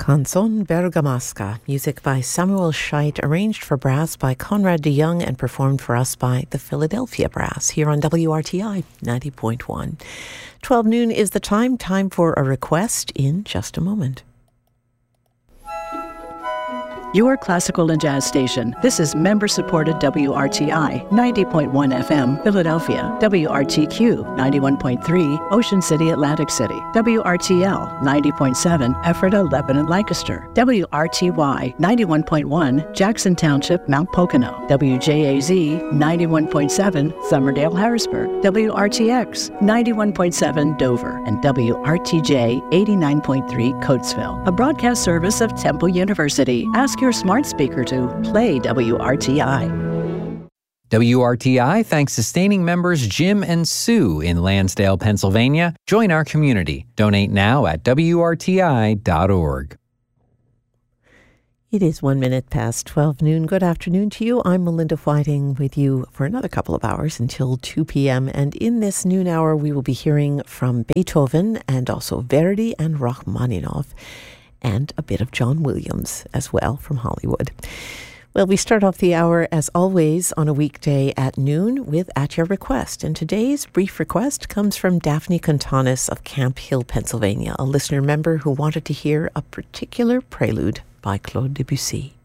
Canzone Bergamasca, music by Samuel Scheidt, arranged for brass by Conrad de Young and performed for us by the Philadelphia Brass here on WRTI 90.1. 12 noon is the time for a request in just a moment. Your classical and jazz station. This is member-supported WRTI 90.1 FM, Philadelphia, WRTQ 91.3, Ocean City, Atlantic City, WRTL 90.7, Ephrata, Lebanon, Lancaster, WRTY 91.1, Jackson Township, Mount Pocono, WJAZ 91.7, Somerdale, Harrisburg, WRTX 91.7, Dover, and WRTJ 89.3, Coatesville. A broadcast service of Temple University. Ask your smart speaker to play WRTI. WRTI thanks sustaining members Jim and Sue in Lansdale, Pennsylvania. Join our community. Donate now at WRTI.org. It is 1 minute past 12 noon. Good afternoon to you. I'm Melinda Whiting with you for another couple of hours until 2 p.m. And in this noon hour, we will be hearing from Beethoven and also Verdi and Rachmaninoff, and a bit of John Williams as well from Hollywood. Well, we start off the hour, as always, on a weekday at noon with At Your Request. And today's brief request comes from Daphne Contanis of Camp Hill, Pennsylvania, a listener member who wanted to hear a particular prelude by Claude Debussy.